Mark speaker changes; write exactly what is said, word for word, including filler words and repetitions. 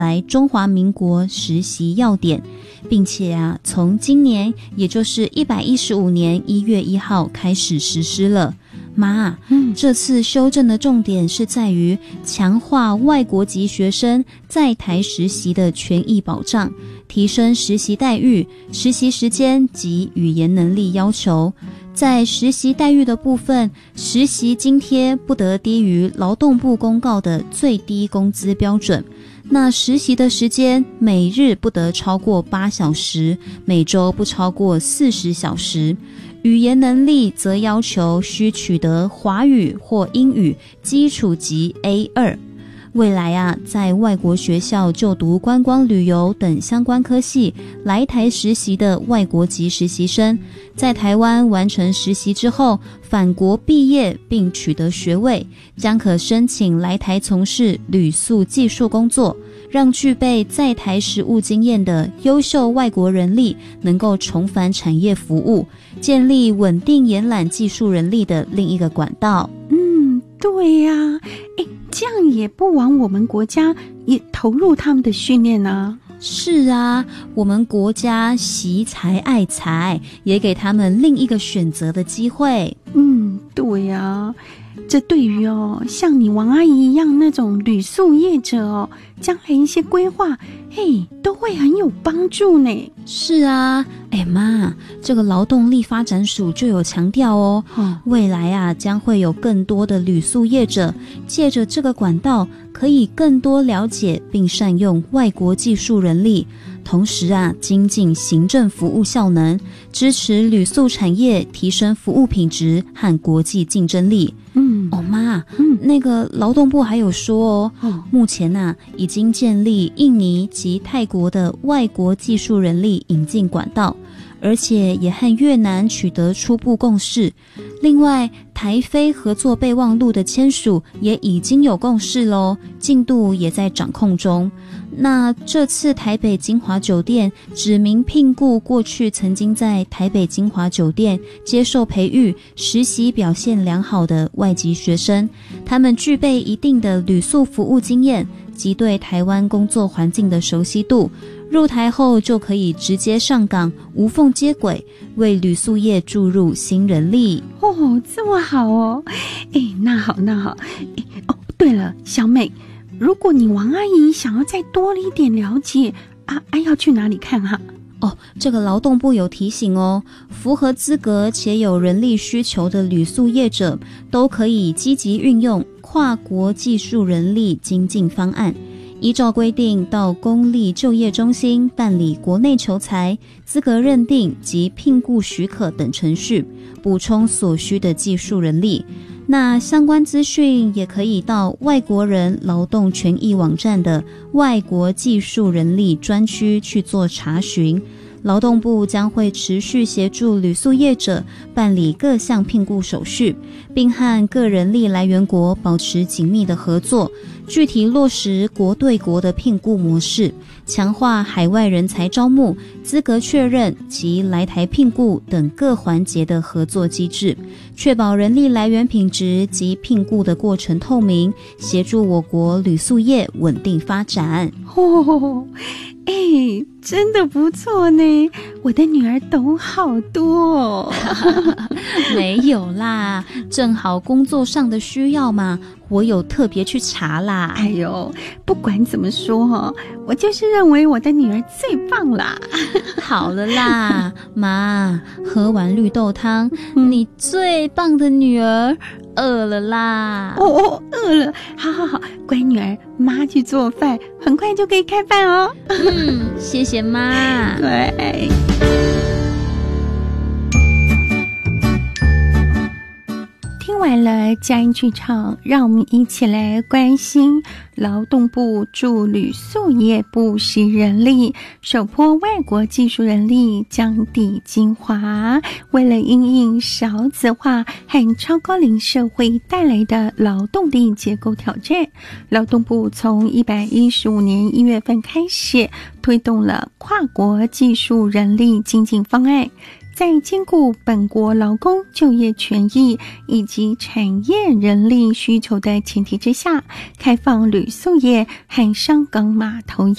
Speaker 1: 来中华民国实习要点，并且啊，从今年也就是一百一十五年一月一号开始实施了。妈，嗯，这次修正的重点是在于强化外国籍学生在台实习的权益保障，提升实习待遇、实习时间及语言能力要求。在实习待遇的部分，实习津贴不得低于劳动部公告的最低工资标准。那实习的时间每日不得超过八小时，每周不超过四十小时。语言能力则要求需取得华语或英语基础级 A 二。未来啊，在外国学校就读观光旅游等相关科系来台实习的外国籍实习生，在台湾完成实习之后返国毕业并取得学位，将可申请来台从事旅宿技术工作，让具备在台实务经验的优秀外国人力能够重返产业服务，建立稳定延揽技术人力的另一个管道。
Speaker 2: 嗯，对呀、啊，诶，这样也不枉我们国家也投入他们的训练啊。
Speaker 1: 是啊，我们国家惜才爱才，也给他们另一个选择的机会。
Speaker 2: 嗯，对呀、啊，这对于哦，像你王阿姨一样那种旅宿业者哦，将来一些规划，嘿，都会很有帮助呢。
Speaker 1: 是啊，哎妈，这个劳动力发展署就有强调哦，嗯、未来啊将会有更多的旅宿业者借着这个管道，可以更多了解并善用外国技术人力，同时啊精进行政服务效能，支持旅宿产业提升服务品质和国际竞争力。嗯，哦妈，嗯，那个劳动部还有说哦，哦目前啊已经建立印尼及泰国的外国技术人力引进管道，而且也和越南取得初步共识。另外，台菲合作备忘录的签署也已经有共识咯，进度也在掌控中。那这次台北金华酒店指名聘雇过去曾经在台北金华酒店接受培育、实习表现良好的外籍学生，他们具备一定的旅宿服务经验及对台湾工作环境的熟悉度，入台后就可以直接上岗，无缝接轨，为旅宿业注入新人力。
Speaker 2: 哦，这么好哦！哎，那好，那好。哎，哦，对了，小美，如果你王阿姨想要再多一点了解啊，啊要去哪里看哈、啊？
Speaker 1: 哦，这个劳动部有提醒哦，符合资格且有人力需求的旅宿业者，都可以积极运用跨国技术人力精进方案。依照规定到公立就业中心办理国内求才、资格认定及聘雇许可等程序，补充所需的技术人力。那相关资讯也可以到外国人劳动权益网站的外国技术人力专区去做查询。劳动部将会持续协助旅宿业者办理各项聘雇手续，并和各人力来源国保持紧密的合作，具体落实国对国的聘雇模式，强化海外人才招募、资格确认及来台聘雇等各环节的合作机制，确保人力来源品质及聘雇的过程透明，协助我国旅宿业稳定发展。
Speaker 2: 哦，哎，真的不错呢，我的女儿懂好多哦。
Speaker 1: 没有啦，正好工作上的需要嘛，我有特别去查啦。
Speaker 2: 哎呦，不管怎么说哦，我就是认为我的女儿最棒啦。
Speaker 1: 好了啦，妈，喝完绿豆汤，嗯、你最棒的女儿饿了啦。
Speaker 2: 哦哦，饿了，好好好，乖女儿，妈去做饭，很快就可以开饭哦。
Speaker 1: 嗯，谢谢妈。
Speaker 2: 对。听完了佳音剧场，让我们一起来关心劳动部驻旅宿业部实人力首波外国技术人力将抵金华。为了因应少子化和超高龄社会带来的劳动力结构挑战，劳动部从一百一十五年一月份开始推动了跨国技术人力精进方案。 在兼顾本国劳工就业权益以及产业人力需求的前提之下，开放旅宿业和上港码头